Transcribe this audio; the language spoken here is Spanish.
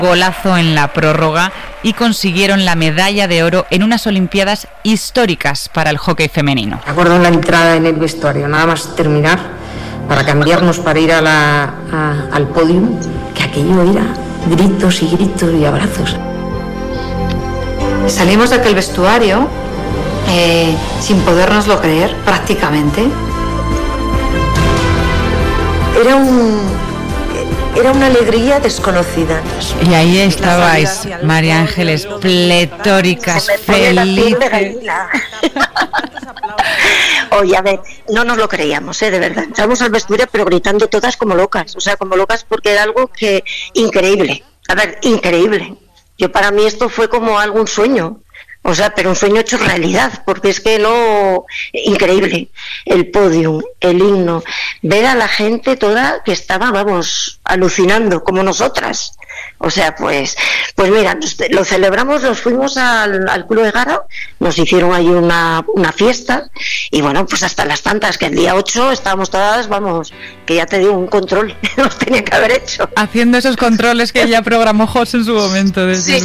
golazo en la prórroga y consiguieron la medalla de oro en unas Olimpiadas históricas para el hockey femenino. Me acuerdo en la entrada en el vestuario, nada más terminar, para cambiarnos para ir al podium, que aquello era gritos y gritos y abrazos. Salimos de aquel vestuario sin podérnoslo creer prácticamente. Era una alegría desconocida. Y ahí estabais, María Ángeles, pletóricas, felices. Oye, a ver, no nos lo creíamos, de verdad. Entramos al vestuario pero gritando todas como locas, como locas porque era algo que increíble. A ver, increíble. Para mí esto fue como un sueño. Pero un sueño hecho realidad, porque es que no... Increíble. El podium, el himno, ver a la gente toda que estaba, alucinando, como nosotras. Pues mira, lo celebramos, nos fuimos al Club de Gara, nos hicieron ahí una fiesta, y bueno, pues hasta las tantas, que el día 8 estábamos todas, que ya te digo, un control, nos tenía que haber hecho. Haciendo esos controles que ya programó José en su momento. Sí.